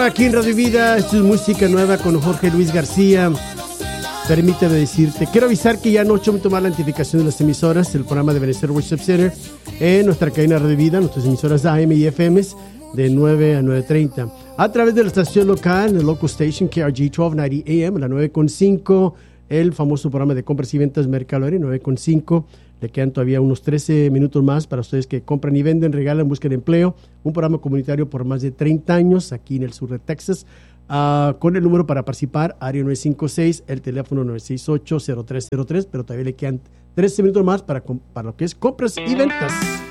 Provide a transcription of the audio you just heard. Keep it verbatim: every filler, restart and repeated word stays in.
Aquí en Radio Vida, esto es música nueva con Jorge Luis García. Permíteme decirte, quiero avisar que ya no he hecho tomar la identificación de las emisoras del programa de Benecer Worship Center en nuestra cadena Radio Vida, nuestras emisoras A M y F M de nueve a nueve treinta. A través de la estación local, el local station K R G doce noventa A M, la nueve con cinco, el famoso programa de compras y ventas Mercalori, nueve con cinco. Le quedan todavía unos trece minutos más para ustedes que compran y venden, regalan, buscan empleo. Un programa comunitario por más de treinta años aquí en el sur de Texas. Uh, con el número para participar, área nueve cinco seis, el teléfono nueve seis ocho, cero tres cero tres, pero todavía le quedan trece minutos más para, para lo que es compras y ventas.